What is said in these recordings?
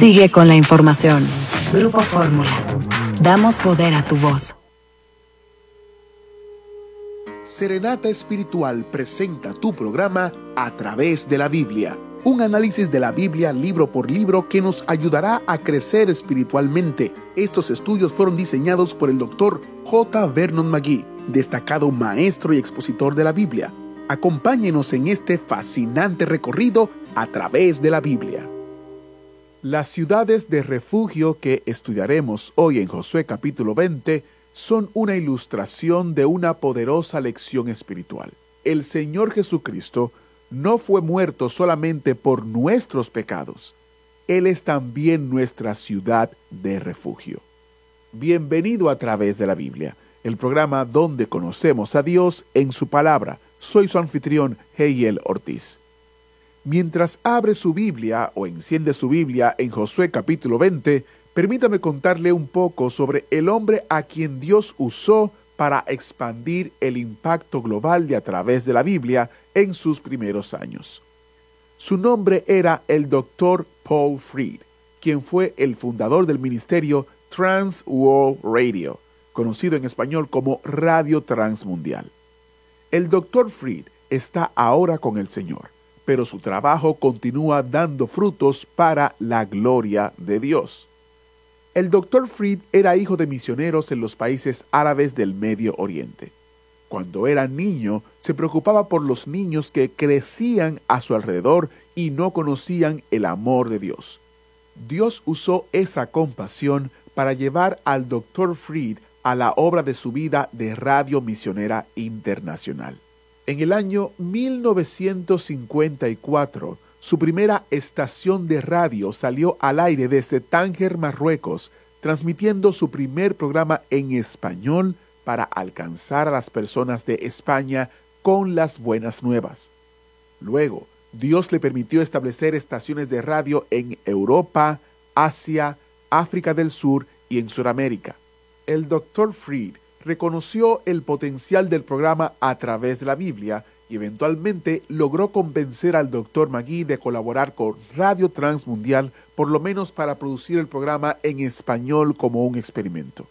Sigue con la información. Grupo Fórmula. Damos poder a tu voz. Serenata Espiritual presenta tu programa A Través de la Biblia. Un análisis de la Biblia libro por libro que nos ayudará a crecer espiritualmente. Estos estudios fueron diseñados por el Dr. J. Vernon McGee, destacado maestro y expositor de la Biblia. Acompáñenos en este fascinante recorrido a través de la Biblia. Las ciudades de refugio que estudiaremos hoy en Josué capítulo 20 son una ilustración de una poderosa lección espiritual. El Señor Jesucristo no fue muerto solamente por nuestros pecados. Él es también nuestra ciudad de refugio. Bienvenido a Través de la Biblia, el programa donde conocemos a Dios en su palabra. Soy su anfitrión, Heiel Ortiz. Mientras abre su Biblia o enciende su Biblia en Josué capítulo 20, permítame contarle un poco sobre el hombre a quien Dios usó para expandir el impacto global de A Través de la Biblia en sus primeros años. Su nombre era el Dr. Paul Freed, quien fue el fundador del ministerio Trans World Radio, conocido en español como Radio Transmundial. El Dr. Freed está ahora con el Señor, pero su trabajo continúa dando frutos para la gloria de Dios. El Dr. Freed era hijo de misioneros en los países árabes del Medio Oriente. Cuando era niño, se preocupaba por los niños que crecían a su alrededor y no conocían el amor de Dios. Dios usó esa compasión para llevar al Dr. Freed a la obra de su vida de Radio Misionera Internacional. En el año 1954, su primera estación de radio salió al aire desde Tánger, Marruecos, transmitiendo su primer programa en español para alcanzar a las personas de España con las buenas nuevas. Luego, Dios le permitió establecer estaciones de radio en Europa, Asia, África del Sur y en Sudamérica. El Dr. Freed reconoció el potencial del programa A Través de la Biblia y eventualmente logró convencer al Dr. McGee de colaborar con Radio Transmundial, por lo menos para producir el programa en español como un experimento.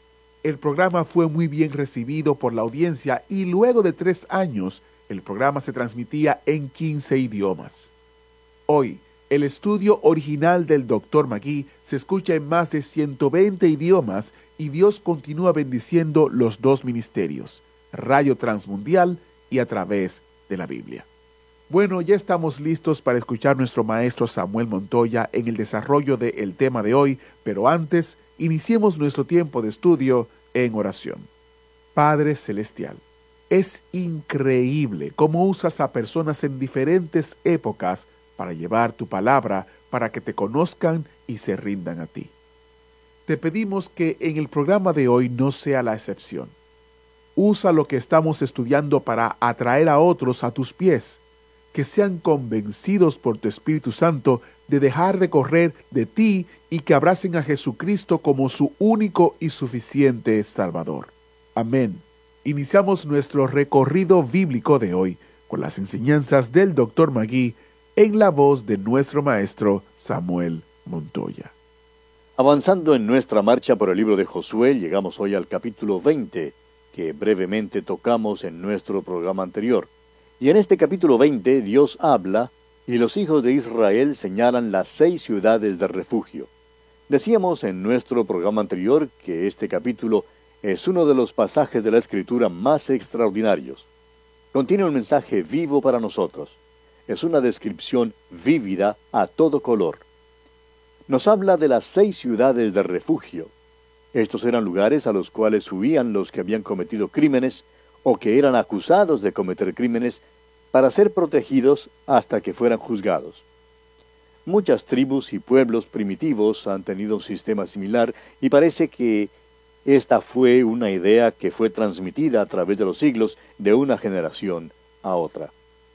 El programa fue muy bien recibido por la audiencia y luego de 3 años, el programa se transmitía en 15 idiomas. Hoy, el estudio original del Dr. McGee se escucha en más de 120 idiomas y Dios continúa bendiciendo los dos ministerios, Radio Transmundial y A Través de la Biblia. Bueno, ya estamos listos para escuchar a nuestro maestro Samuel Montoya en el desarrollo del tema de hoy, pero antes, iniciemos nuestro tiempo de estudio en oración. Padre Celestial, es increíble cómo usas a personas en diferentes épocas para llevar tu palabra, para que te conozcan y se rindan a ti. Te pedimos que en el programa de hoy no sea la excepción. Usa lo que estamos estudiando para atraer a otros a tus pies, que sean convencidos por tu Espíritu Santo de dejar de correr de ti y que abracen a Jesucristo como su único y suficiente Salvador. Amén. Iniciamos nuestro recorrido bíblico de hoy con las enseñanzas del Dr. McGee en la voz de nuestro maestro Samuel Montoya. Avanzando en nuestra marcha por el libro de Josué, llegamos hoy al capítulo 20, que brevemente tocamos en nuestro programa anterior. Y en este capítulo 20 Dios habla y los hijos de Israel señalan las 6 ciudades de refugio. Decíamos en nuestro programa anterior que este capítulo es uno de los pasajes de la Escritura más extraordinarios. Contiene un mensaje vivo para nosotros. Es una descripción vívida a todo color. Nos habla de las 6 ciudades de refugio. Estos eran lugares a los cuales huían los que habían cometido crímenes o que eran acusados de cometer crímenes para ser protegidos hasta que fueran juzgados. Muchas tribus y pueblos primitivos han tenido un sistema similar y parece que esta fue una idea que fue transmitida a través de los siglos de una generación a otra.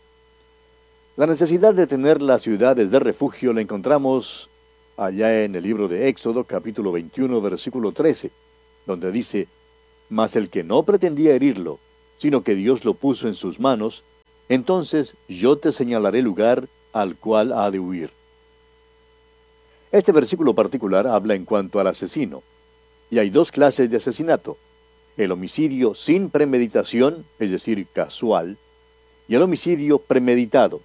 La necesidad de tener las ciudades de refugio la encontramos allá en el libro de Éxodo, capítulo 21, versículo 13, donde dice: «Mas el que no pretendía herirlo, sino que Dios lo puso en sus manos, entonces yo te señalaré lugar al cual ha de huir». Este versículo particular habla en cuanto al asesino. Y hay dos clases de asesinato: el homicidio sin premeditación, es decir, casual, y el homicidio premeditado.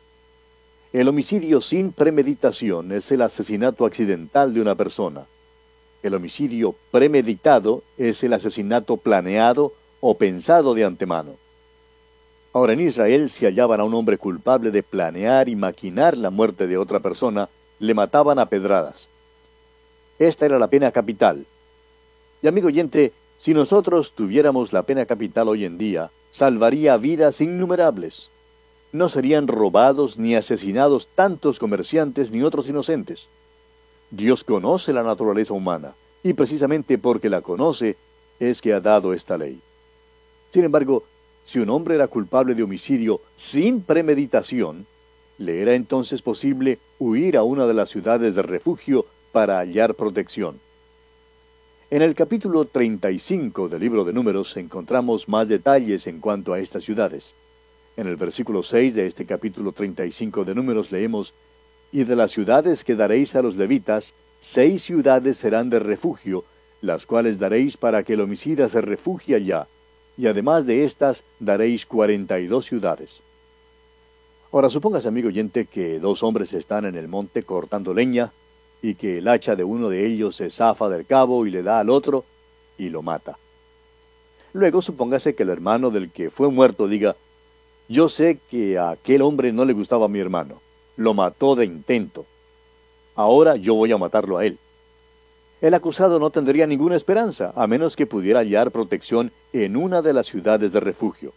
El homicidio sin premeditación es el asesinato accidental de una persona. El homicidio premeditado es el asesinato planeado o pensado de antemano. Ahora, en Israel, si hallaban a un hombre culpable de planear y maquinar la muerte de otra persona, le mataban a pedradas. Esta era la pena capital. Y amigo oyente, si nosotros tuviéramos la pena capital hoy en día, salvaría vidas innumerables. No serían robados ni asesinados tantos comerciantes ni otros inocentes. Dios conoce la naturaleza humana, y precisamente porque la conoce es que ha dado esta ley. Sin embargo, si un hombre era culpable de homicidio sin premeditación, le era entonces posible huir a una de las ciudades de refugio para hallar protección. En el capítulo 35 del libro de Números encontramos más detalles en cuanto a estas ciudades. En el versículo 6 de este capítulo 35 de Números leemos: «Y de las ciudades que daréis a los levitas, 6 ciudades serán de refugio, las cuales daréis para que el homicida se refugie allá, y además de estas daréis 42 ciudades». Ahora, supóngase, amigo oyente, que 2 hombres están en el monte cortando leña, y que el hacha de uno de ellos se zafa del cabo y le da al otro, y lo mata. Luego, supóngase que el hermano del que fue muerto diga: «Yo sé que a aquel hombre no le gustaba a mi hermano. Lo mató de intento. Ahora yo voy a matarlo a él». El acusado no tendría ninguna esperanza, a menos que pudiera hallar protección en una de las ciudades de refugio.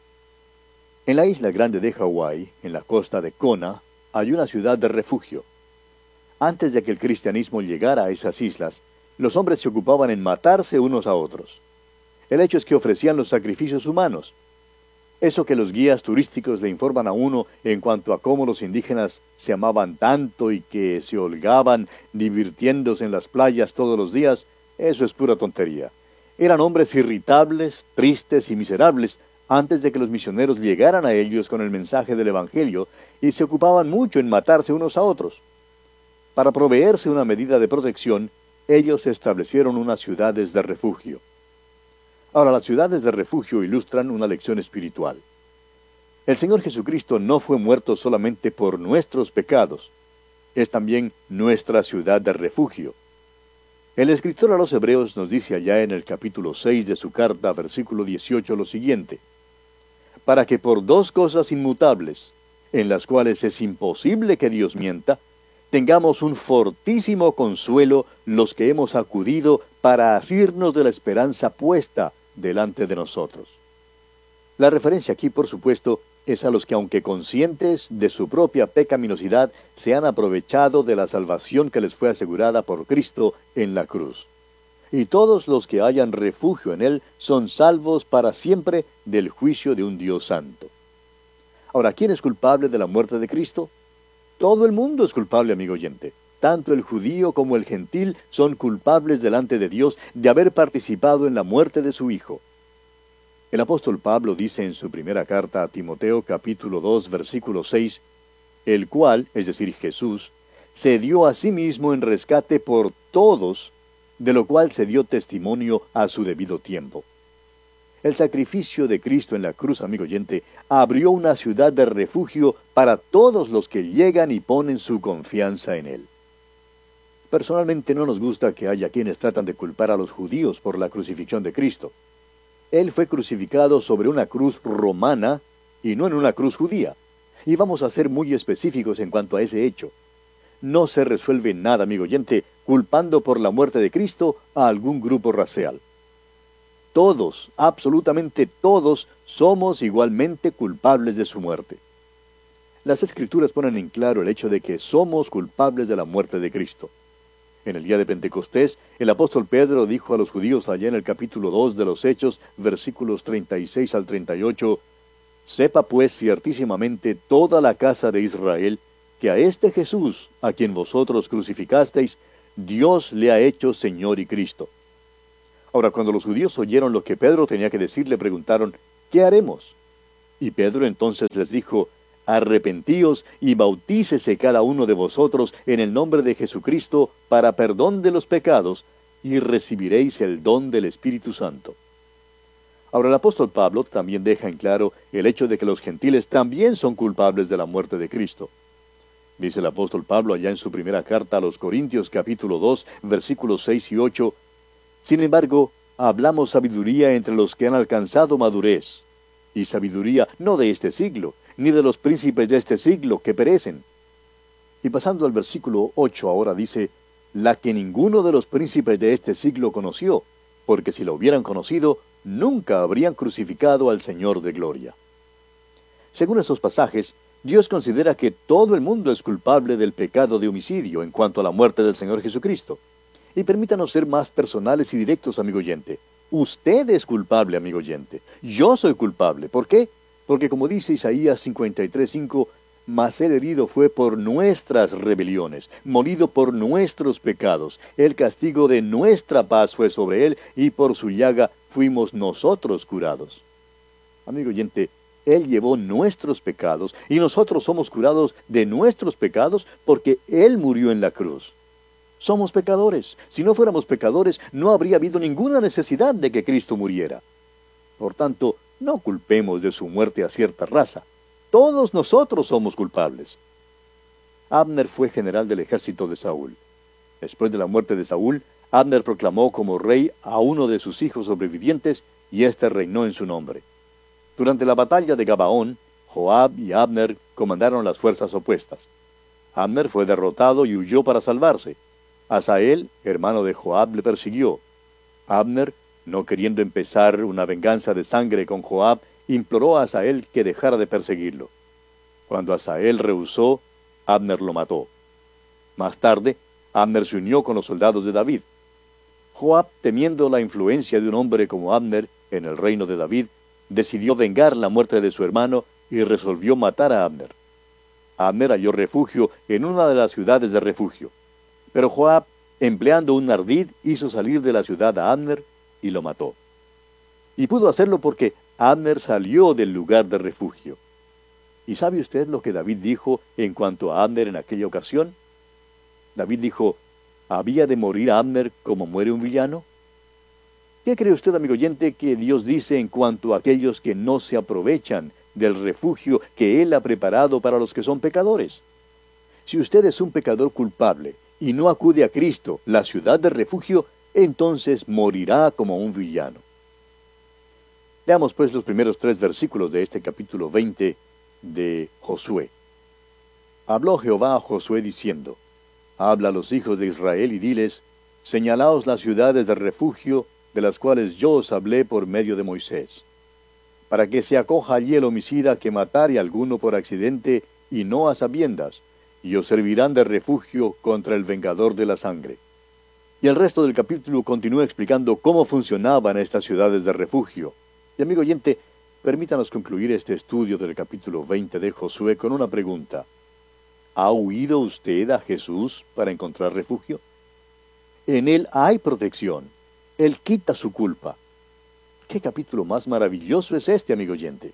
En la isla grande de Hawái, en la costa de Kona, hay una ciudad de refugio. Antes de que el cristianismo llegara a esas islas, los hombres se ocupaban en matarse unos a otros. El hecho es que ofrecían los sacrificios humanos. Eso que los guías turísticos le informan a uno en cuanto a cómo los indígenas se amaban tanto y que se holgaban divirtiéndose en las playas todos los días, eso es pura tontería. Eran hombres irritables, tristes y miserables antes de que los misioneros llegaran a ellos con el mensaje del Evangelio, y se ocupaban mucho en matarse unos a otros. Para proveerse una medida de protección, ellos establecieron unas ciudades de refugio. Ahora, las ciudades de refugio ilustran una lección espiritual. El Señor Jesucristo no fue muerto solamente por nuestros pecados, es también nuestra ciudad de refugio. El escritor a los Hebreos nos dice allá en el capítulo 6 de su carta, versículo 18, lo siguiente: «Para que por 2 cosas inmutables, en las cuales es imposible que Dios mienta, tengamos un fortísimo consuelo los que hemos acudido para asirnos de la esperanza puesta delante de nosotros». La referencia aquí, por supuesto, es a los que, aunque conscientes de su propia pecaminosidad, se han aprovechado de la salvación que les fue asegurada por Cristo en la cruz. Y todos los que hayan refugio en Él son salvos para siempre del juicio de un Dios santo. Ahora, ¿quién es culpable de la muerte de Cristo? Todo el mundo es culpable, amigo oyente. Tanto el judío como el gentil son culpables delante de Dios de haber participado en la muerte de su Hijo. El apóstol Pablo dice en su primera carta a Timoteo, capítulo 2, versículo 6, «El cual, es decir, Jesús, se dio a sí mismo en rescate por todos, de lo cual se dio testimonio a su debido tiempo». El sacrificio de Cristo en la cruz, amigo oyente, abrió una ciudad de refugio para todos los que llegan y ponen su confianza en Él. Personalmente no nos gusta que haya quienes tratan de culpar a los judíos por la crucifixión de Cristo. Él fue crucificado sobre una cruz romana y no en una cruz judía. Y vamos a ser muy específicos en cuanto a ese hecho. No se resuelve nada, amigo oyente, culpando por la muerte de Cristo a algún grupo racial. Todos, absolutamente todos, somos igualmente culpables de su muerte. Las Escrituras ponen en claro el hecho de que somos culpables de la muerte de Cristo. En el día de Pentecostés, el apóstol Pedro dijo a los judíos allá en el capítulo 2 de los Hechos, versículos 36 al 38, «Sepa pues ciertísimamente toda la casa de Israel, que a este Jesús, a quien vosotros crucificasteis, Dios le ha hecho Señor y Cristo». Ahora, cuando los judíos oyeron lo que Pedro tenía que decir, le preguntaron, «¿Qué haremos?». Y Pedro entonces les dijo, arrepentíos y bautícese cada uno de vosotros en el nombre de Jesucristo para perdón de los pecados, y recibiréis el don del Espíritu Santo. Ahora el apóstol Pablo también deja en claro el hecho de que los gentiles también son culpables de la muerte de Cristo. Dice el apóstol Pablo allá en su primera carta a los Corintios capítulo 2, versículos 6 y 8, sin embargo, hablamos sabiduría entre los que han alcanzado madurez, y sabiduría no de este siglo, ni de los príncipes de este siglo que perecen. Y pasando al versículo 8 ahora dice, la que ninguno de los príncipes de este siglo conoció, porque si lo hubieran conocido, nunca habrían crucificado al Señor de gloria. Según estos pasajes, Dios considera que todo el mundo es culpable del pecado de homicidio en cuanto a la muerte del Señor Jesucristo. Y permítanos ser más personales y directos, amigo oyente. Usted es culpable, amigo oyente. Yo soy culpable. ¿Por qué? Porque como dice Isaías 53:5, mas el herido fue por nuestras rebeliones, molido por nuestros pecados. El castigo de nuestra paz fue sobre él, y por su llaga fuimos nosotros curados. Amigo oyente, Él llevó nuestros pecados, y nosotros somos curados de nuestros pecados porque Él murió en la cruz. Somos pecadores. Si no fuéramos pecadores, no habría habido ninguna necesidad de que Cristo muriera. Por tanto, no culpemos de su muerte a cierta raza. Todos nosotros somos culpables. Abner fue general del ejército de Saúl. Después de la muerte de Saúl, Abner proclamó como rey a uno de sus hijos sobrevivientes, y éste reinó en su nombre. Durante la batalla de Gabaón, Joab y Abner comandaron las fuerzas opuestas. Abner fue derrotado y huyó para salvarse. Asael, hermano de Joab, le persiguió. Abner, no queriendo empezar una venganza de sangre con Joab, imploró a Asael que dejara de perseguirlo. Cuando Asael rehusó, Abner lo mató. Más tarde, Abner se unió con los soldados de David. Joab, temiendo la influencia de un hombre como Abner en el reino de David, decidió vengar la muerte de su hermano y resolvió matar a Abner. Abner halló refugio en una de las ciudades de refugio. Pero Joab, empleando un ardid, hizo salir de la ciudad a Abner y lo mató. Y pudo hacerlo porque Abner salió del lugar de refugio. ¿Y sabe usted lo que David dijo en cuanto a Abner en aquella ocasión? David dijo, ¿había de morir Abner como muere un villano? ¿Qué cree usted, amigo oyente, que Dios dice en cuanto a aquellos que no se aprovechan del refugio que Él ha preparado para los que son pecadores? Si usted es un pecador culpable y no acude a Cristo, la ciudad de refugio, entonces morirá como un villano. Leamos pues los primeros 3 versículos de este capítulo 20 de Josué. Habló Jehová a Josué diciendo, habla a los hijos de Israel y diles, señalaos las ciudades de refugio, de las cuales yo os hablé por medio de Moisés, para que se acoja allí el homicida que matare a alguno por accidente y no a sabiendas, y os servirán de refugio contra el vengador de la sangre. Y el resto del capítulo continúa explicando cómo funcionaban estas ciudades de refugio. Y amigo oyente, permítanos concluir este estudio del capítulo 20 de Josué con una pregunta. ¿Ha huido usted a Jesús para encontrar refugio? En Él hay protección. Él quita su culpa. ¿Qué capítulo más maravilloso es este, amigo oyente?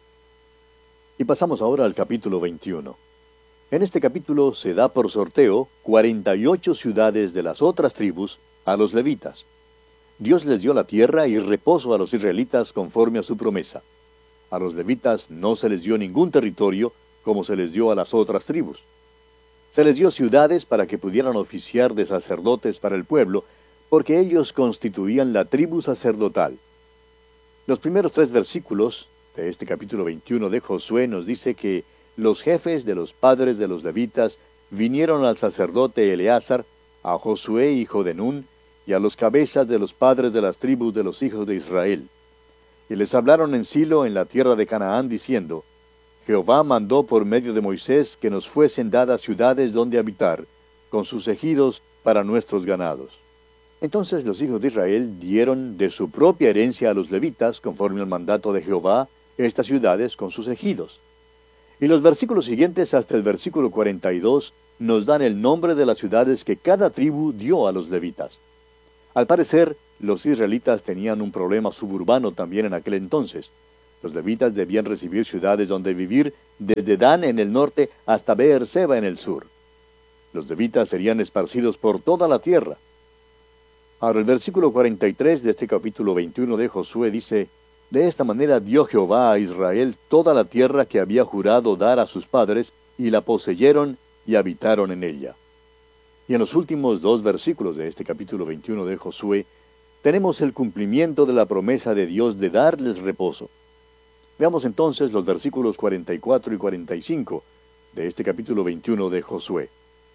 Y pasamos ahora al capítulo 21. En este capítulo se da por sorteo 48 ciudades de las otras tribus a los levitas. Dios les dio la tierra y reposo a los israelitas conforme a su promesa. A los levitas no se les dio ningún territorio como se les dio a las otras tribus. Se les dio ciudades para que pudieran oficiar de sacerdotes para el pueblo, porque ellos constituían la tribu sacerdotal. Los primeros 3 versículos de este capítulo 21 de Josué nos dice que los jefes de los padres de los levitas vinieron al sacerdote Eleazar, a Josué hijo de Nun, y a los cabezas de los padres de las tribus de los hijos de Israel. Y les hablaron en Silo, en la tierra de Canaán, diciendo, Jehová mandó por medio de Moisés que nos fuesen dadas ciudades donde habitar, con sus ejidos para nuestros ganados. Entonces los hijos de Israel dieron de su propia herencia a los levitas, conforme al mandato de Jehová, estas ciudades con sus ejidos. Y los versículos siguientes hasta el versículo 42 nos dan el nombre de las ciudades que cada tribu dio a los levitas. Al parecer, los israelitas tenían un problema suburbano también en aquel entonces. Los levitas debían recibir ciudades donde vivir, desde Dan en el norte hasta Beerseba en el sur. Los levitas serían esparcidos por toda la tierra. Ahora el versículo 43 de este capítulo 21 de Josué dice: De esta manera dio Jehová a Israel toda la tierra que había jurado dar a sus padres, y la poseyeron y habitaron en ella. Y en los últimos 2 versículos de este capítulo 21 de Josué, tenemos el cumplimiento de la promesa de Dios de darles reposo. Veamos entonces los versículos 44 y 45 de este capítulo 21 de Josué.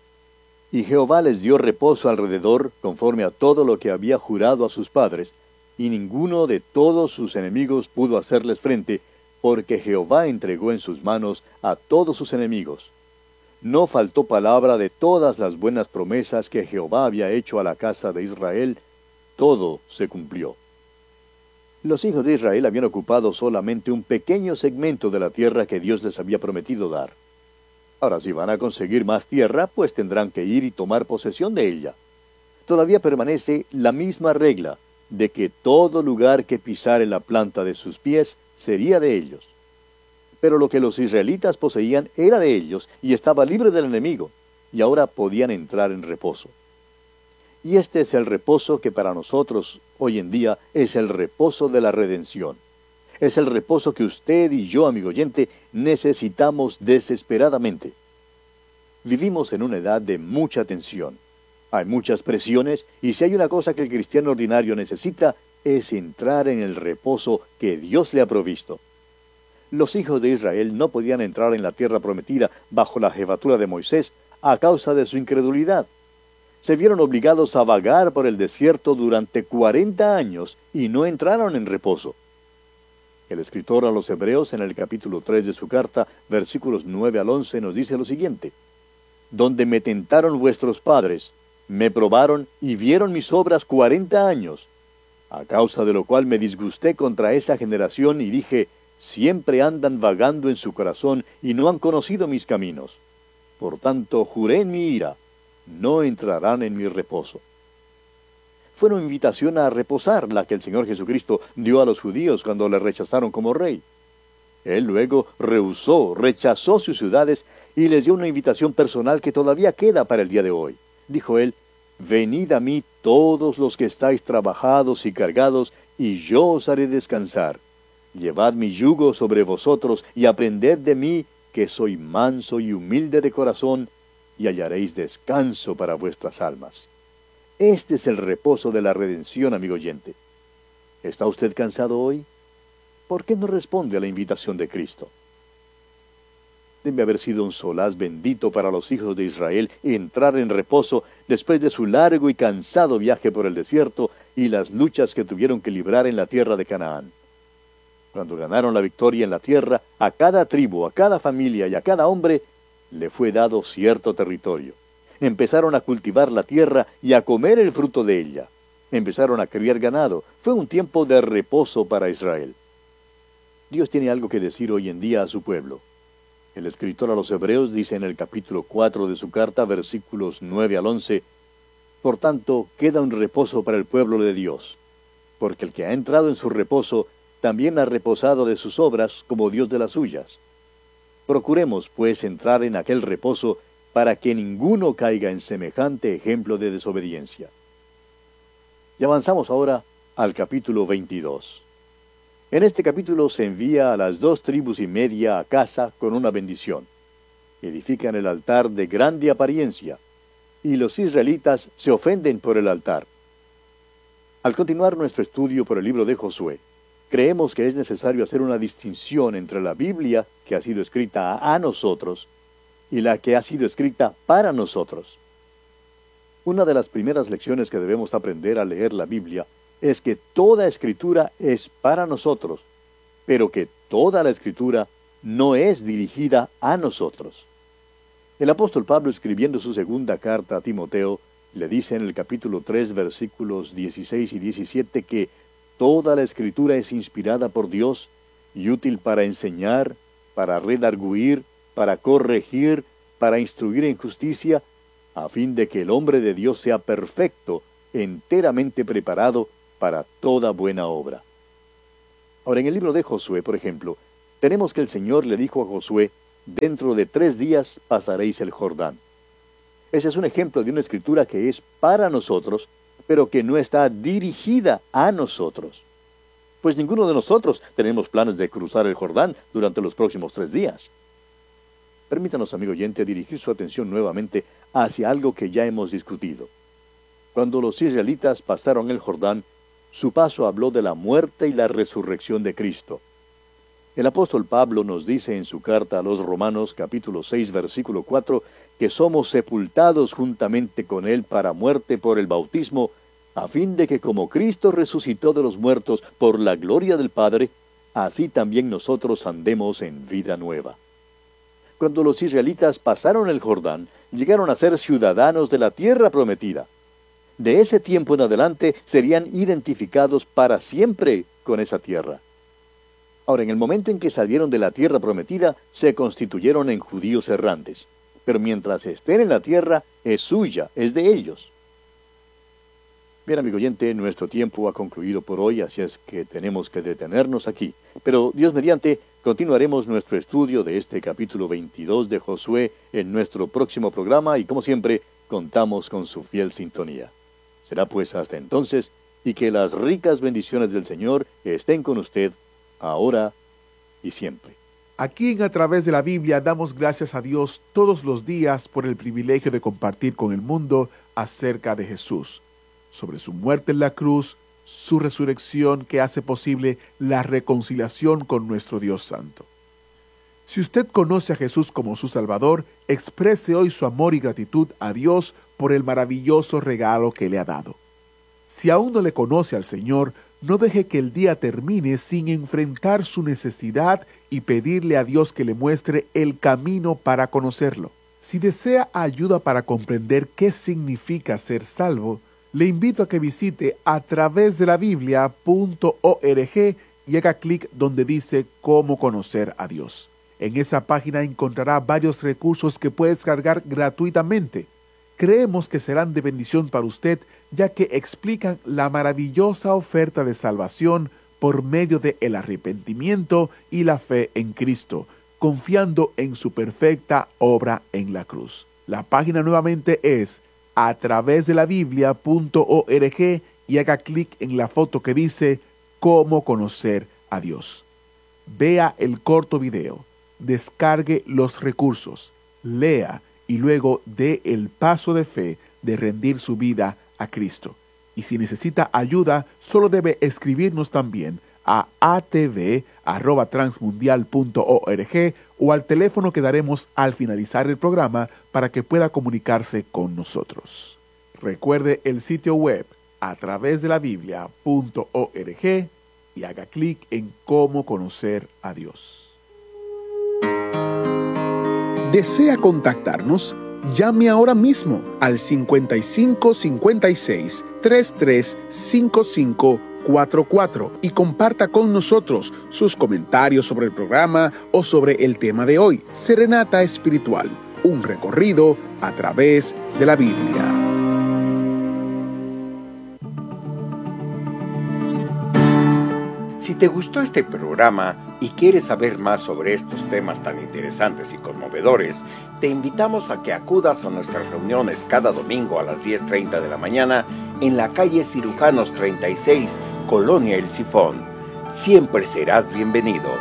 Y Jehová les dio reposo alrededor, conforme a todo lo que había jurado a sus padres, y ninguno de todos sus enemigos pudo hacerles frente, porque Jehová entregó en sus manos a todos sus enemigos. No faltó palabra de todas las buenas promesas que Jehová había hecho a la casa de Israel, todo se cumplió. Los hijos de Israel habían ocupado solamente un pequeño segmento de la tierra que Dios les había prometido dar. Ahora, si van a conseguir más tierra, pues tendrán que ir y tomar posesión de ella. Todavía permanece la misma regla, de que todo lugar que pisare la planta de sus pies sería de ellos. Pero lo que los israelitas poseían era de ellos y estaba libre del enemigo, y ahora podían entrar en reposo. Y este es el reposo que para nosotros hoy en día es el reposo de la redención. Es el reposo que usted y yo, amigo oyente, necesitamos desesperadamente. Vivimos en una edad de mucha tensión. Hay muchas presiones, y si hay una cosa que el cristiano ordinario necesita, es entrar en el reposo que Dios le ha provisto. Los hijos de Israel no podían entrar en la tierra prometida bajo la jefatura de Moisés a causa de su incredulidad. Se vieron obligados a vagar por el desierto durante 40 años y no entraron en reposo. El escritor a los Hebreos, en el capítulo 3 de su carta, versículos 9 al 11, nos dice lo siguiente: Donde me tentaron vuestros padres, me probaron y vieron mis obras 40 años, a causa de lo cual me disgusté contra esa generación y dije: siempre andan vagando en su corazón y no han conocido mis caminos. Por tanto, juré en mi ira, no entrarán en mi reposo. Fue una invitación a reposar la que el Señor Jesucristo dio a los judíos cuando le rechazaron como rey. Él luego rechazó sus ciudades y les dio una invitación personal que todavía queda para el día de hoy. Dijo él: Venid a mí todos los que estáis trabajados y cargados, y yo os haré descansar. Llevad mi yugo sobre vosotros y aprended de mí, que soy manso y humilde de corazón, y hallaréis descanso para vuestras almas. Este es el reposo de la redención, amigo oyente. ¿Está usted cansado hoy? ¿Por qué no responde a la invitación de Cristo? Debe haber sido un solaz bendito para los hijos de Israel entrar en reposo después de su largo y cansado viaje por el desierto y las luchas que tuvieron que librar en la tierra de Canaán. Cuando ganaron la victoria en la tierra, a cada tribu, a cada familia y a cada hombre le fue dado cierto territorio. Empezaron a cultivar la tierra y a comer el fruto de ella. Empezaron a criar ganado. Fue un tiempo de reposo para Israel. Dios tiene algo que decir hoy en día a su pueblo. El escritor a los Hebreos dice en el capítulo 4 de su carta, versículos 9 al 11, Por tanto, queda un reposo para el pueblo de Dios, porque el que ha entrado en su reposo también ha reposado de sus obras como Dios de las suyas. Procuremos, pues, entrar en aquel reposo para que ninguno caiga en semejante ejemplo de desobediencia. Y avanzamos ahora al capítulo 22. En este capítulo se envía a las 2 tribus y media a casa con una bendición. Edifican el altar de grande apariencia, y los israelitas se ofenden por el altar. Al continuar nuestro estudio por el libro de Josué, creemos que es necesario hacer una distinción entre la Biblia, que ha sido escrita a nosotros, y la que ha sido escrita para nosotros. Una de las primeras lecciones que debemos aprender al leer la Biblia es que toda escritura es para nosotros, pero que toda la escritura no es dirigida a nosotros. El apóstol Pablo, escribiendo su segunda carta a Timoteo, le dice en el capítulo 3, versículos 16 y 17 que toda la escritura es inspirada por Dios y útil para enseñar, para redarguir, para corregir, para instruir en justicia, a fin de que el hombre de Dios sea perfecto, enteramente preparado para toda buena obra. Ahora, en el libro de Josué, por ejemplo, tenemos que el Señor le dijo a Josué: dentro de 3 días pasaréis el Jordán. Ese es un ejemplo de una escritura que es para nosotros, pero que no está dirigida a nosotros. Pues ninguno de nosotros tenemos planes de cruzar el Jordán durante los próximos 3 días. Permítanos, amigo oyente, dirigir su atención nuevamente hacia algo que ya hemos discutido. Cuando los israelitas pasaron el Jordán, su paso habló de la muerte y la resurrección de Cristo. El apóstol Pablo nos dice en su carta a los Romanos, capítulo 6, versículo 4, que somos sepultados juntamente con Él para muerte por el bautismo, a fin de que como Cristo resucitó de los muertos por la gloria del Padre, así también nosotros andemos en vida nueva. Cuando los israelitas pasaron el Jordán, llegaron a ser ciudadanos de la tierra prometida. De ese tiempo en adelante serían identificados para siempre con esa tierra. Ahora, en el momento en que salieron de la tierra prometida, se constituyeron en judíos errantes. Pero mientras estén en la tierra, es suya, es de ellos. Bien, amigo oyente, nuestro tiempo ha concluido por hoy, así es que tenemos que detenernos aquí. Pero, Dios mediante, continuaremos nuestro estudio de este capítulo 22 de Josué en nuestro próximo programa y, como siempre, contamos con su fiel sintonía. Será pues hasta entonces, y que las ricas bendiciones del Señor estén con usted, ahora y siempre. Aquí en A Través de la Biblia damos gracias a Dios todos los días por el privilegio de compartir con el mundo acerca de Jesús, sobre su muerte en la cruz, su resurrección que hace posible la reconciliación con nuestro Dios Santo. Si usted conoce a Jesús como su Salvador, exprese hoy su amor y gratitud a Dios por el maravilloso regalo que le ha dado. Si aún no le conoce al Señor, no deje que el día termine sin enfrentar su necesidad y pedirle a Dios que le muestre el camino para conocerlo. Si desea ayuda para comprender qué significa ser salvo, le invito a que visite atravesdelabiblia.org y haga clic donde dice cómo conocer a Dios. En esa página encontrará varios recursos que puede descargar gratuitamente. Creemos que serán de bendición para usted, ya que explican la maravillosa oferta de salvación por medio del arrepentimiento y la fe en Cristo, confiando en su perfecta obra en la cruz. La página nuevamente es atravesdelabiblia.org y haga clic en la foto que dice cómo conocer a Dios. Vea el corto video, descargue los recursos, lea y luego dé el paso de fe de rendir su vida a Cristo. Y si necesita ayuda, solo debe escribirnos también a atv@transmundial.org o al teléfono que daremos al finalizar el programa para que pueda comunicarse con nosotros. Recuerde el sitio web atravesdelabiblia.org y haga clic en cómo conocer a Dios. ¿Desea contactarnos? Llame ahora mismo al 55 56 33 55 44 y comparta con nosotros sus comentarios sobre el programa o sobre el tema de hoy. Serenata Espiritual, un recorrido a través de la Biblia. Si te gustó este programa y quieres saber más sobre estos temas tan interesantes y conmovedores, te invitamos a que acudas a nuestras reuniones cada domingo a las 10:30 de la mañana en la calle Cirujanos 36, Colonia El Sifón. Siempre serás bienvenido.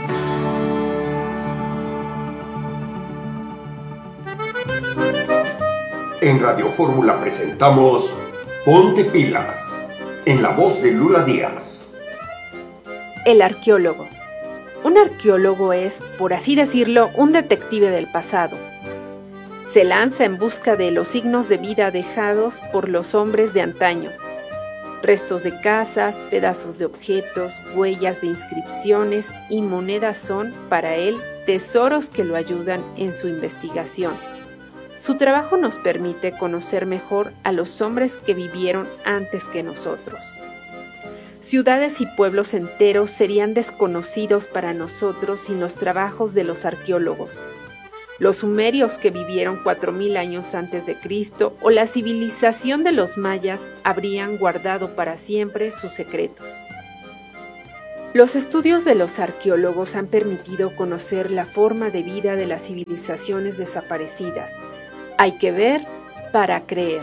En Radio Fórmula presentamos Ponte Pilas, en la voz de Lula Díaz. El arqueólogo. Un arqueólogo es, por así decirlo, un detective del pasado. Se lanza en busca de los signos de vida dejados por los hombres de antaño. Restos de casas, pedazos de objetos, huellas de inscripciones y monedas son, para él, tesoros que lo ayudan en su investigación. Su trabajo nos permite conocer mejor a los hombres que vivieron antes que nosotros. Ciudades y pueblos enteros serían desconocidos para nosotros sin los trabajos de los arqueólogos. Los sumerios que vivieron 4000 años antes de Cristo o la civilización de los mayas habrían guardado para siempre sus secretos. Los estudios de los arqueólogos han permitido conocer la forma de vida de las civilizaciones desaparecidas. Hay que ver para creer.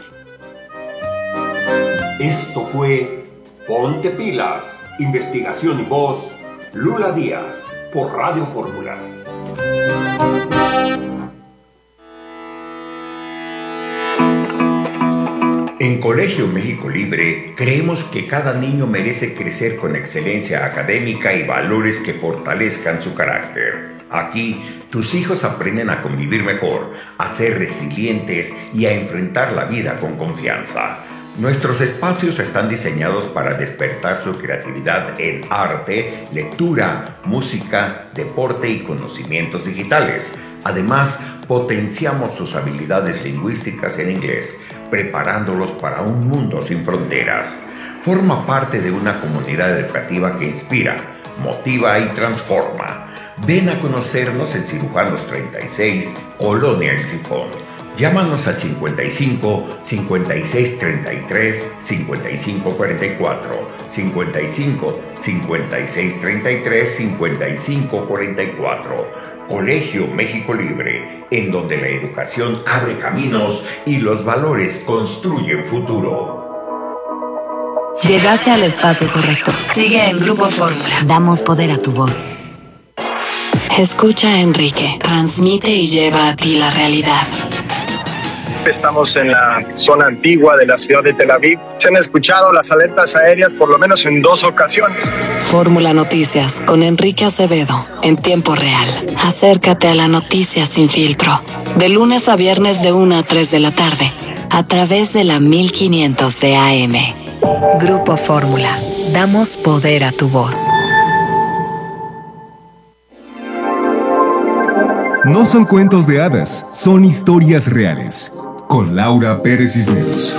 Esto fue Ponte Pilas, investigación y voz, Lula Díaz, por Radio Fórmula. En Colegio México Libre creemos que cada niño merece crecer con excelencia académica y valores que fortalezcan su carácter. Aquí, tus hijos aprenden a convivir mejor, a ser resilientes y a enfrentar la vida con confianza. Nuestros espacios están diseñados para despertar su creatividad en arte, lectura, música, deporte y conocimientos digitales. Además, potenciamos sus habilidades lingüísticas en inglés, preparándolos para un mundo sin fronteras. Forma parte de una comunidad educativa que inspira, motiva y transforma. Ven a conocernos en Cirujanos 36, Colonia El Sifón. Llámanos al 55 56 33 55 44, 55 56 33 55 44. Colegio México Libre, en donde la educación abre caminos y los valores construyen futuro. Llegaste al espacio correcto. Sigue en Grupo Fórmula. Damos poder a tu voz. Escucha a Enrique. Transmite y lleva a ti la realidad. Estamos en la zona antigua de la ciudad de Tel Aviv. Se han escuchado las alertas aéreas por lo menos en 2 ocasiones. Fórmula Noticias con Enrique Acevedo en tiempo real. Acércate a la noticia sin filtro. De lunes a viernes de 1 a 3 de la tarde. A través de la 1500 de AM. Grupo Fórmula. Damos poder a tu voz. No son cuentos de hadas, son historias reales. Con Laura Pérez Cisneros.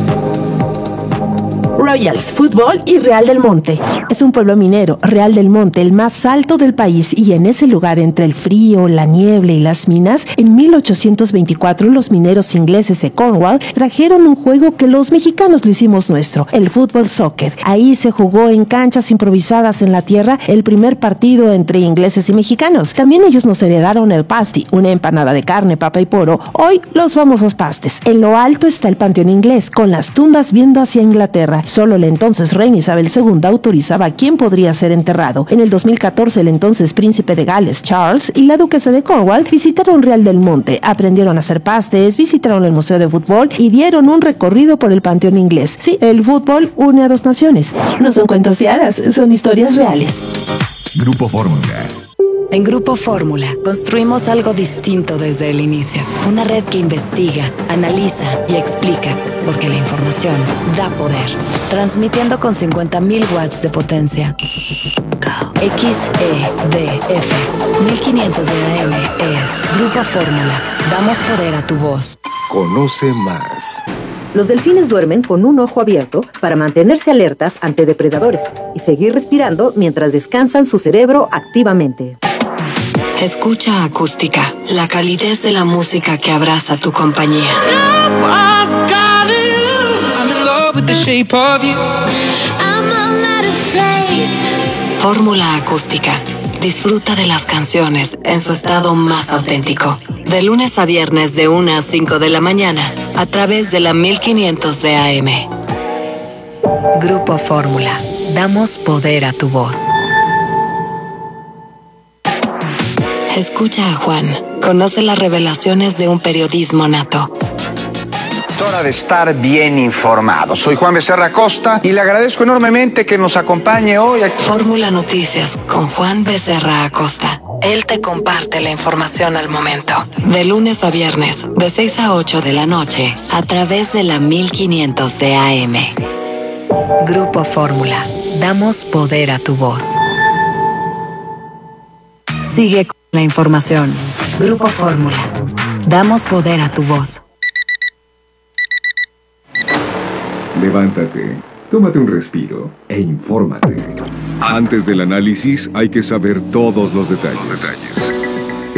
Royals Fútbol y Real del Monte. Es un pueblo minero, Real del Monte, el más alto del país, y en ese lugar, entre el frío, la niebla y las minas, en 1824 los mineros ingleses de Cornwall trajeron un juego que los mexicanos lo hicimos nuestro, el fútbol soccer. Ahí se jugó en canchas improvisadas en la tierra el primer partido entre ingleses y mexicanos. También ellos nos heredaron el pasty, una empanada de carne, papa y poro, hoy los famosos pastes. En lo alto está el panteón inglés, con las tumbas viendo hacia Inglaterra. Solo la entonces reina Isabel II autorizaba quién podría ser enterrado. En el 2014, el entonces príncipe de Gales, Charles, y la duquesa de Cornwall visitaron Real del Monte, aprendieron a hacer pastes, visitaron el museo de fútbol y dieron un recorrido por el panteón inglés. Sí, el fútbol une a 2 naciones. No son cuentos de hadas, son historias reales. Grupo Fórmula. En Grupo Fórmula construimos algo distinto desde el inicio. Una red que investiga, analiza y explica, porque la información da poder. Transmitiendo con 50.000 watts de potencia. XEDF 1500 de AM es Grupo Fórmula. Damos poder a tu voz. Conoce más. Los delfines duermen con un ojo abierto para mantenerse alertas ante depredadores y seguir respirando mientras descansan su cerebro activamente. Escucha Acústica, la calidez de la música que abraza tu compañía. Fórmula Acústica. Disfruta de las canciones en su estado más auténtico. De lunes a viernes de 1 a 5 de la mañana, a través de la 1500 de AM. Grupo Fórmula. Damos poder a tu voz. Escucha a Juan. Conoce las revelaciones de un periodismo nato. Es hora de estar bien informado. Soy Juan Becerra Acosta y le agradezco enormemente que nos acompañe hoy aquí. Fórmula Noticias con Juan Becerra Acosta. Él te comparte la información al momento. De lunes a viernes, de 6 a 8 de la noche, a través de la 1500 de AM. Grupo Fórmula. Damos poder a tu voz. Sigue con la información. Grupo Fórmula. Damos poder a tu voz. Levántate, tómate un respiro e infórmate. Antes del análisis hay que saber todos los detalles.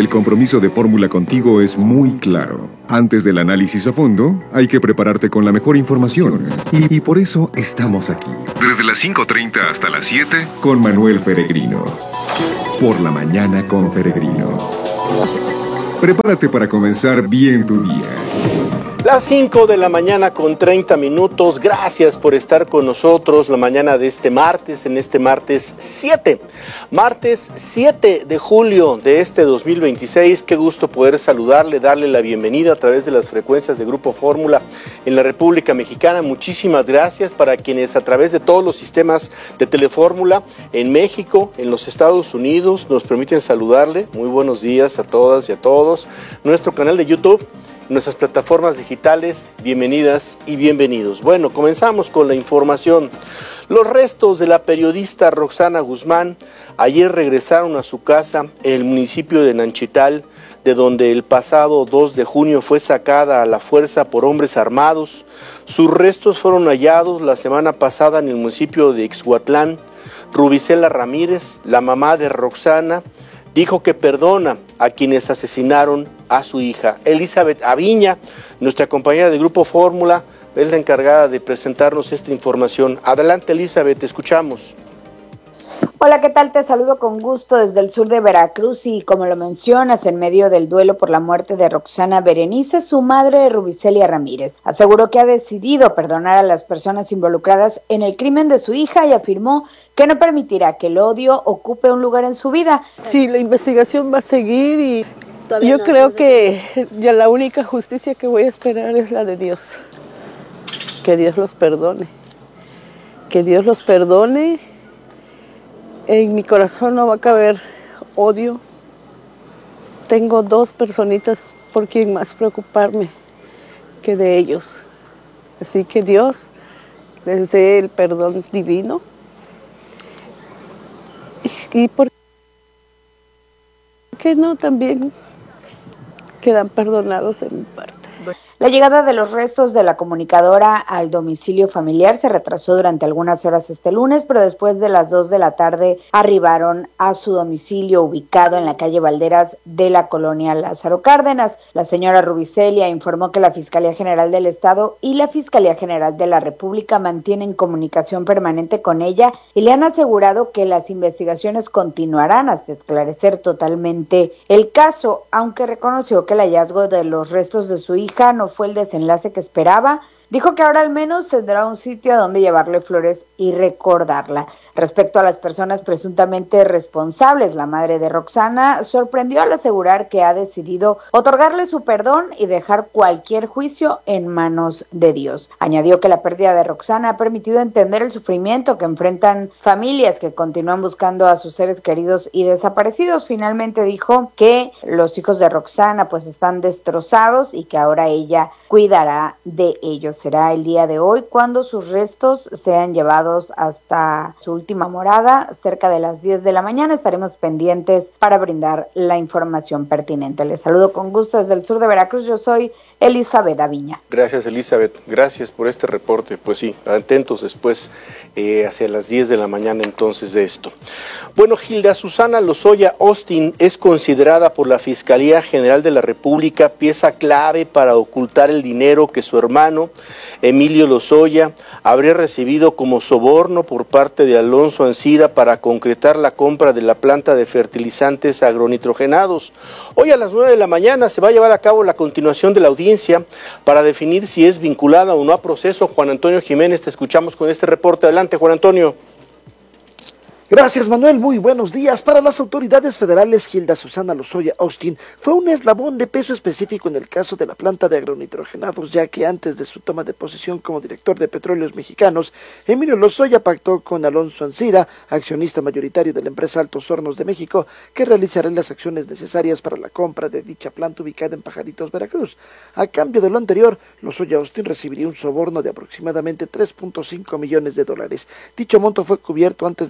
El compromiso de Fórmula contigo es muy claro. Antes del análisis a fondo, hay que prepararte con la mejor información. Y por eso estamos aquí. Desde las 5:30 hasta las 7, con Manuel Peregrino. Por la mañana con Peregrino. Prepárate para comenzar bien tu día. Las 5 de la mañana con 30 minutos. Gracias por estar con nosotros la mañana de este martes, en este martes 7. Martes 7 de julio de este 2026. Qué gusto poder saludarle, darle la bienvenida a través de las frecuencias de Grupo Fórmula en la República Mexicana. Muchísimas gracias para quienes a través de todos los sistemas de Telefórmula en México, en los Estados Unidos, nos permiten saludarle. Muy buenos días a todas y a todos. Nuestro canal de YouTube, nuestras plataformas digitales, bienvenidas y bienvenidos. Bueno, comenzamos con la información. Los restos de la periodista Roxana Guzmán ayer regresaron a su casa en el municipio de Nanchital, de donde el pasado 2 de junio fue sacada a la fuerza por hombres armados. Sus restos fueron hallados la semana pasada en el municipio de Ixhuatlán. Rubicela Ramírez, la mamá de Roxana, dijo que perdona a quienes asesinaron a su hija. Elizabeth Aviña, nuestra compañera de Grupo Fórmula, es la encargada de presentarnos esta información. Adelante, Elizabeth, te escuchamos. Hola, ¿qué tal? Te saludo con gusto desde el sur de Veracruz y como lo mencionas, en medio del duelo por la muerte de Roxana Berenice, su madre Rubicelia Ramírez aseguró que ha decidido perdonar a las personas involucradas en el crimen de su hija y afirmó que no permitirá que el odio ocupe un lugar en su vida. Sí, la investigación va a seguir y yo creo que ya la única justicia que voy a esperar es la de Dios. Que Dios los perdone. Que Dios los perdone. En mi corazón no va a caber odio. Tengo 2 personitas por quien más preocuparme que de ellos. Así que Dios les dé el perdón divino. Y por qué no también quedan perdonados de mi parte. La llegada de los restos de la comunicadora al domicilio familiar se retrasó durante algunas horas este lunes, pero después de las 2 de la tarde arribaron a su domicilio ubicado en la calle Valderas de la colonia Lázaro Cárdenas. La señora Rubicelia informó que la Fiscalía General del Estado y la Fiscalía General de la República mantienen comunicación permanente con ella y le han asegurado que las investigaciones continuarán hasta esclarecer totalmente el caso, aunque reconoció que el hallazgo de los restos de su hija no fue el desenlace que esperaba. Dijo que ahora al menos tendrá un sitio a donde llevarle flores y recordarla. Respecto a las personas presuntamente responsables, la madre de Roxana sorprendió al asegurar que ha decidido otorgarle su perdón y dejar cualquier juicio en manos de Dios. Añadió que la pérdida de Roxana ha permitido entender el sufrimiento que enfrentan familias que continúan buscando a sus seres queridos y desaparecidos. Finalmente dijo que los hijos de Roxana pues están destrozados y que ahora ella cuidará de ellos. Será el día de hoy cuando sus restos sean llevados hasta su última morada, cerca de las 10 de la mañana. Estaremos pendientes para brindar la información pertinente. Les saludo con gusto desde el sur de Veracruz. Yo soy Elizabeth Aviña. Gracias, Elizabeth. Gracias por este reporte. Pues sí, atentos después hacia las 10 de la mañana entonces de esto. Bueno, Hilda Susana Lozoya Austin es considerada por la Fiscalía General de la República pieza clave para ocultar el dinero que su hermano Emilio Lozoya habría recibido como soborno por parte de Alonso Ancira para concretar la compra de la planta de fertilizantes agronitrogenados. Hoy a las 9 de la mañana se va a llevar a cabo la continuación de la audiencia para definir si es vinculada o no a proceso. Juan Antonio Jiménez, te escuchamos con este reporte. Adelante, Juan Antonio. Gracias, Manuel. Muy buenos días. Para las autoridades federales, Hilda Susana Lozoya Austin fue un eslabón de peso específico en el caso de la planta de agronitrogenados, ya que antes de su toma de posesión como director de Petróleos Mexicanos, Emilio Lozoya pactó con Alonso Ancira, accionista mayoritario de la empresa Altos Hornos de México, que realizará las acciones necesarias para la compra de dicha planta ubicada en Pajaritos, Veracruz. A cambio de lo anterior, Lozoya Austin recibiría un soborno de aproximadamente $3.5 millones. Dicho monto fue cubierto antes de su toma de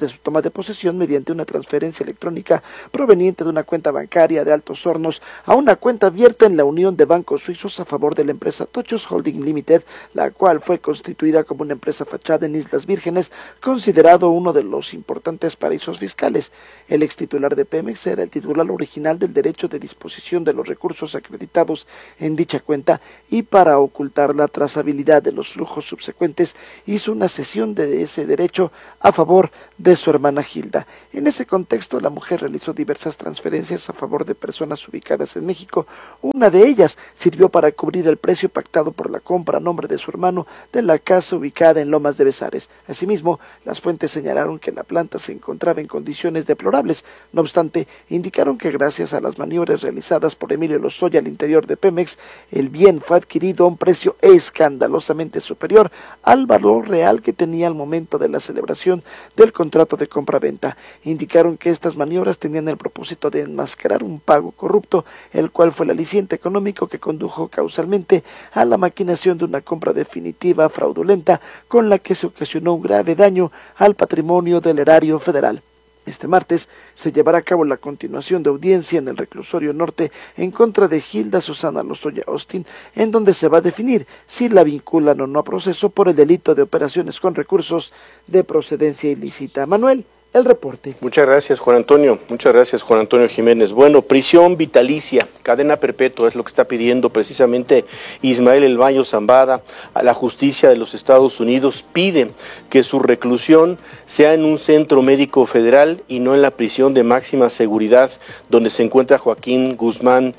de posesión mediante una transferencia electrónica proveniente de una cuenta bancaria de Altos Hornos a una cuenta abierta en la Unión de Bancos Suizos a favor de la empresa Tochos Holding Limited, la cual fue constituida como una empresa fachada en Islas Vírgenes, considerado uno de los importantes paraísos fiscales. El ex titular de Pemex era el titular original del derecho de disposición de los recursos acreditados en dicha cuenta, y para ocultar la trazabilidad de los flujos subsecuentes hizo una cesión de ese derecho a favor de su hermana Gilda. En ese contexto, la mujer realizó diversas transferencias a favor de personas ubicadas en México. Una de ellas sirvió para cubrir el precio pactado por la compra a nombre de su hermano de la casa ubicada en Lomas de Bezares. Asimismo, las fuentes señalaron que la planta se encontraba en condiciones deplorables. No obstante, indicaron que gracias a las maniobras realizadas por Emilio Lozoya al interior de Pemex, el bien fue adquirido a un precio escandalosamente superior al valor real que tenía al momento de la celebración del contrato de compra-venta. Indicaron que estas maniobras tenían el propósito de enmascarar un pago corrupto, el cual fue el aliciente económico que condujo causalmente a la maquinación de una compra definitiva fraudulenta con la que se ocasionó un grave daño al patrimonio del erario federal. Este martes se llevará a cabo la continuación de audiencia en el reclusorio norte en contra de Gilda Susana Lozoya Austin, en donde se va a definir si la vinculan o no a proceso por el delito de operaciones con recursos de procedencia ilícita. Manuel, el reporte. Muchas gracias, Juan Antonio. Muchas gracias, Juan Antonio Jiménez. Bueno, prisión vitalicia, cadena perpetua es lo que está pidiendo precisamente Ismael El Mayo Zambada a la justicia de los Estados Unidos. Pide que su reclusión sea en un centro médico federal y no en la prisión de máxima seguridad donde se encuentra Joaquín Guzmán,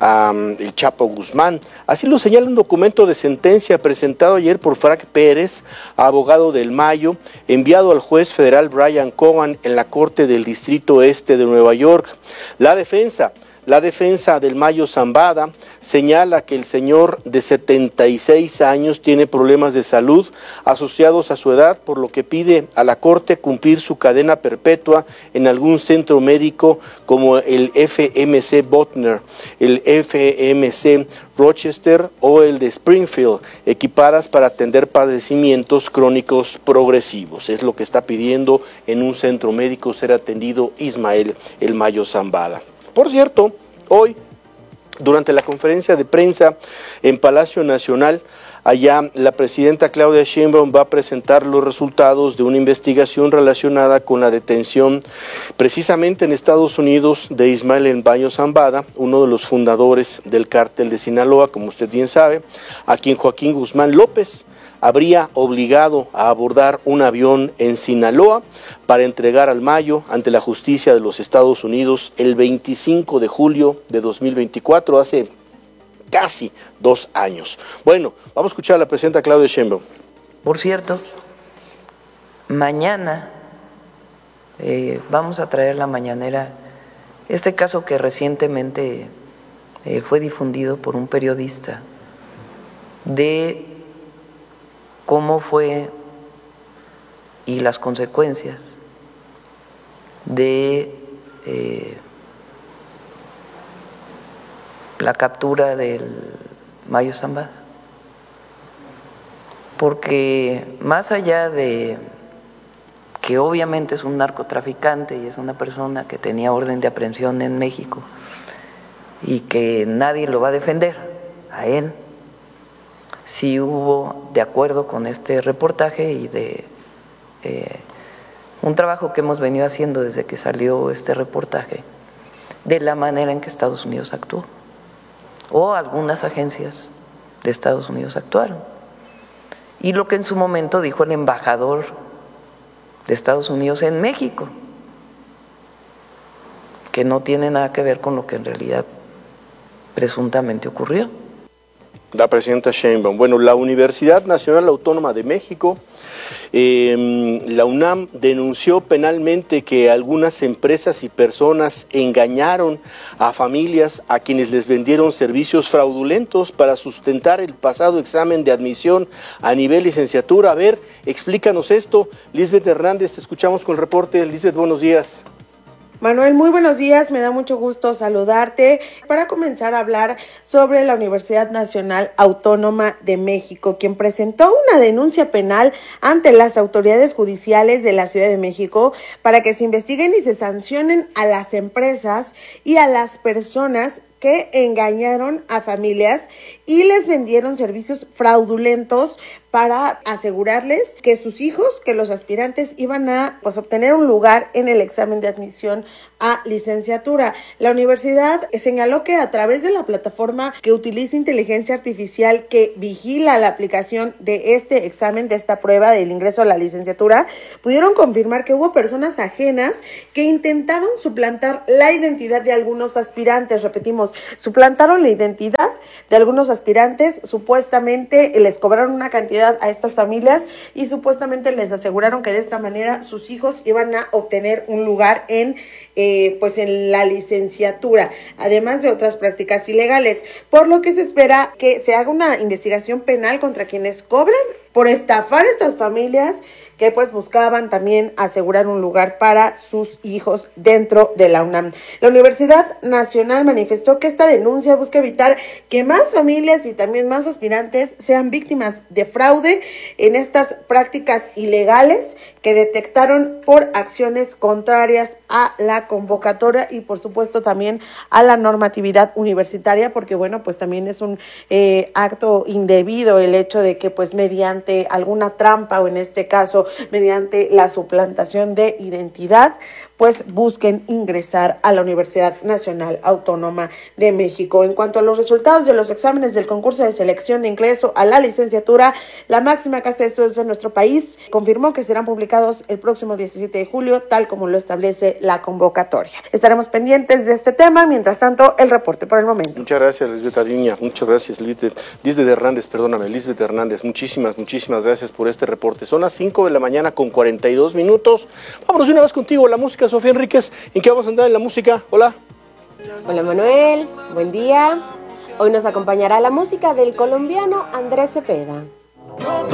el Chapo Guzmán. Así lo señala un documento de sentencia presentado ayer por Frank Pérez, abogado del Mayo, enviado al juez federal Brian Cohen en la Corte del Distrito Este de Nueva York. La defensa del Mayo Zambada señala que el señor de 76 años tiene problemas de salud asociados a su edad, por lo que pide a la Corte cumplir su cadena perpetua en algún centro médico como el FMC Butner, el FMC Rochester o el de Springfield, equipadas para atender padecimientos crónicos progresivos. Es lo que está pidiendo en un centro médico ser atendido Ismael El Mayo Zambada. Por cierto, hoy, durante la conferencia de prensa en Palacio Nacional, allá la presidenta Claudia Sheinbaum va a presentar los resultados de una investigación relacionada con la detención precisamente en Estados Unidos de Ismael El Mayo Zambada, uno de los fundadores del cártel de Sinaloa, como usted bien sabe, a quien Joaquín Guzmán López habría obligado a abordar un avión en Sinaloa para entregar al Mayo ante la justicia de los Estados Unidos el 25 de julio de 2024, hace casi 2 años. Bueno, vamos a escuchar a la presidenta Claudia Sheinbaum. Por cierto, mañana vamos a traer la mañanera este caso que recientemente fue difundido por un periodista de cómo fue y las consecuencias de la captura del Mayo Zambada. Porque más allá de que obviamente es un narcotraficante y es una persona que tenía orden de aprehensión en México y que nadie lo va a defender a él, sí hubo, de acuerdo con este reportaje y de un trabajo que hemos venido haciendo desde que salió este reportaje, de la manera en que Estados Unidos actuó, o algunas agencias de Estados Unidos actuaron, y lo que en su momento dijo el embajador de Estados Unidos en México, que no tiene nada que ver con lo que en realidad presuntamente ocurrió. La presidenta Sheinbaum. Bueno, la Universidad Nacional Autónoma de México, la UNAM, denunció penalmente que algunas empresas y personas engañaron a familias a quienes les vendieron servicios fraudulentos para sustentar el pasado examen de admisión a nivel licenciatura. A ver, explícanos esto. Lisbeth Hernández, te escuchamos con el reporte. Lisbeth, buenos días. Manuel, muy buenos días, me da mucho gusto saludarte para comenzar a hablar sobre la Universidad Nacional Autónoma de México, quien presentó una denuncia penal ante las autoridades judiciales de la Ciudad de México para que se investiguen y se sancionen a las empresas y a las personas que engañaron a familias y les vendieron servicios fraudulentos para asegurarles que sus hijos, que los aspirantes iban a obtener un lugar en el examen de admisión a licenciatura. La universidad señaló que a través de la plataforma que utiliza inteligencia artificial que vigila la aplicación de este examen, de esta prueba del ingreso a la licenciatura, pudieron confirmar que hubo personas ajenas que intentaron suplantar la identidad de algunos aspirantes. Repetimos, suplantaron la identidad de algunos aspirantes, supuestamente les cobraron una cantidad a estas familias y supuestamente les aseguraron que de esta manera sus hijos iban a obtener un lugar en la licenciatura, además de otras prácticas ilegales, por lo que se espera que se haga una investigación penal contra quienes cobran por estafar a estas familias que pues buscaban también asegurar un lugar para sus hijos dentro de la UNAM. La Universidad Nacional manifestó que esta denuncia busca evitar que más familias y también más aspirantes sean víctimas de fraude en estas prácticas ilegales que detectaron por acciones contrarias a la convocatoria y por supuesto también a la normatividad universitaria, porque bueno, pues también es un acto indebido el hecho de que pues mediante alguna trampa o en este caso mediante la suplantación de identidad, pues busquen ingresar a la Universidad Nacional Autónoma de México. En cuanto a los resultados de los exámenes del concurso de selección de ingreso a la licenciatura, la máxima casa de estudios de nuestro país confirmó que serán publicados el próximo 17 de julio, tal como lo establece la convocatoria. Estaremos pendientes de este tema, mientras tanto, el reporte por el momento. Muchas gracias, Lisbeth Ariña, muchas gracias, Lisbeth Hernández, muchísimas gracias por este reporte. Son las 5 de la mañana con 42 minutos. Vámonos de una vez contigo, la música. Sofía Enríquez, ¿en qué vamos a andar en la música? Hola. Hola Manuel, buen día. Hoy nos acompañará la música del colombiano Andrés Cepeda.